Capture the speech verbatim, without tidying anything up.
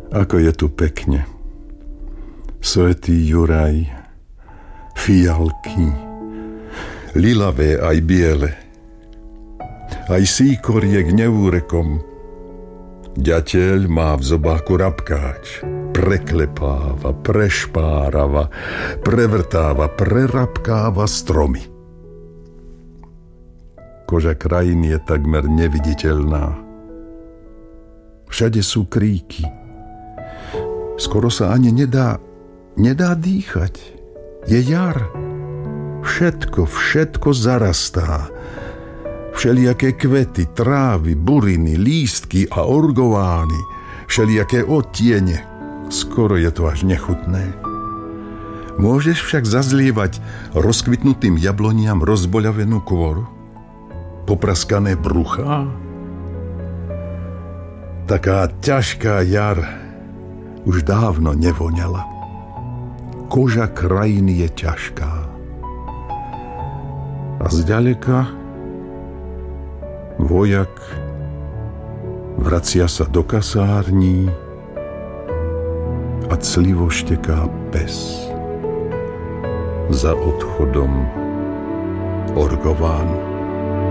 Ako je tu pekne. Svätý Juraj, fialky, lilavé aj biele, aj síkoriek neúrekom. Ďateľ má v zobáku rabkáč, preklepáva, prešpárava, prevrtáva, prerabkáva stromy. Koža krajiny je takmer neviditeľná. Všade sú kríky. Skoro sa ani nedá, nedá dýchať. Je jar. Všetko, všetko zarastá. Všelijaké kvety, trávy, buriny, lístky a orgovány. Všelijaké odtiene. Skoro je to až nechutné. Môžeš však zazlievať rozkvitnutým jabloniam rozboľavenú kôru? Popraskané bruchá? Taká ťažká jar už dávno nevoňala. Koža krajiny je ťažká. A zďaleka vojak vracia sa do kasární a clivo šteká pes za odchodom orgovánu.